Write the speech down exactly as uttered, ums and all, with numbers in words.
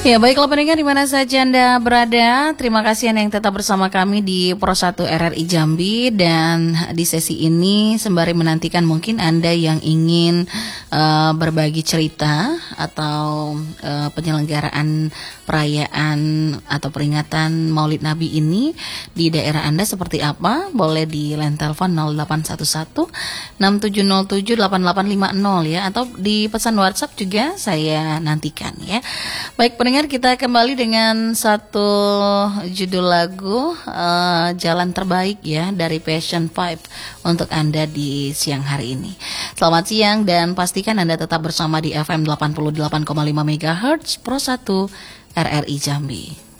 Ya, baiklah pendengar di mana saja Anda berada, terima kasih Anda yang tetap bersama kami di Pro satu R R I Jambi. Dan di sesi ini sembari menantikan mungkin Anda yang ingin uh, berbagi cerita atau uh, penyelenggaraan perayaan atau peringatan Maulid Nabi ini di daerah Anda seperti apa, boleh di line telepon nol delapan satu satu enam tujuh nol tujuh delapan delapan lima nol ya, atau di pesan WhatsApp juga saya nantikan ya. Baik pendengar, kita kembali dengan satu judul lagu uh, Jalan Terbaik ya dari Passion Five untuk Anda di siang hari ini. Selamat siang dan pastikan Anda tetap bersama di F M delapan puluh delapan koma lima megahertz Pro satu R R I Jambi.